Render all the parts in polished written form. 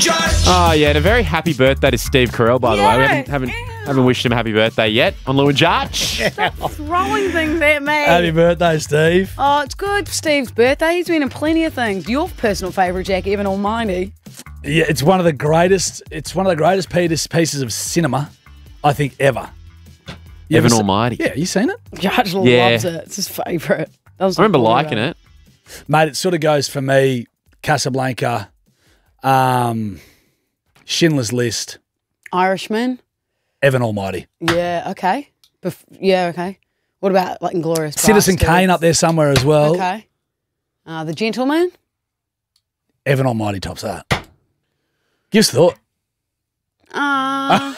Judge. Oh, yeah, and a very happy birthday to Steve Carell, by the way. We haven't wished him a happy birthday yet on Lou and Judge. Throwing things at me. Happy birthday, Steve. Oh, it's good for Steve's birthday. He's been in plenty of things. Your personal favourite, Jack, Evan Almighty. Yeah, it's one of the greatest. It's one of the greatest pieces of cinema, I think, ever. Evan Almighty. Yeah, you seen it, Judge loves it. It's his favourite. I remember liking it. mate? It sort of goes for me. Casablanca, Schindler's List, Irishman. Evan Almighty. Yeah. Okay. Okay. What about like Inglourious Citizen Bastards? Kane up there somewhere as well. Okay. The Gentleman. Evan Almighty tops that. Gives thought. Oh.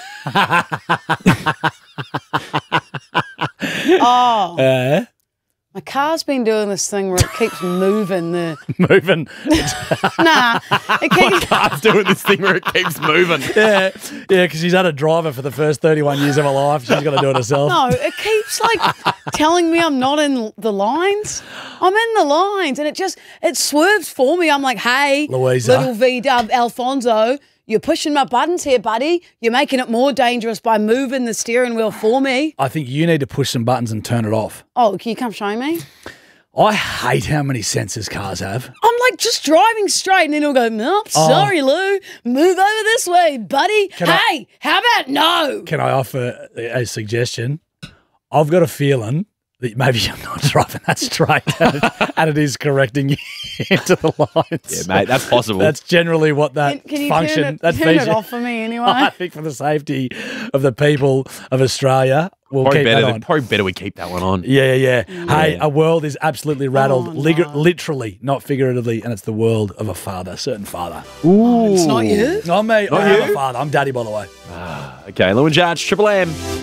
My car's been doing this thing where it keeps moving. Moving. Nah, it keeps. Car's doing this thing where it keeps moving. Yeah, because she's had a driver for the first 31 years of her life. She's got to do it herself. No, it keeps like telling me I'm not in the lines. I'm in the lines, and it swerves for me. I'm like, hey, Louisa. little V-dub Alfonso, you're pushing my buttons here, buddy. You're making it more dangerous by moving the steering wheel for me. I think you need to push some buttons and turn it off. Oh, can you come show me? I hate how many sensors cars have. I'm like just driving straight, and then it'll go, nope, sorry, Lou. Move over this way, buddy. Hey, how about no? Can I offer a suggestion? I've got a feeling that maybe I'm not driving that straight and it is correcting you into the lines. Yeah, mate, that's possible. That's generally what that Can you function, turn it off for me anyway? I think for the safety of the people of Australia, we'll probably keep that on. Probably better we keep that one on. Yeah. Hey, a world is absolutely rattled, Oh, no. literally, not figuratively, and it's the world of a father, certain father. Ooh. It's not you. Not me. Not I am you? a father. I'm daddy, by the way. Okay, Lou and Judge, Triple M.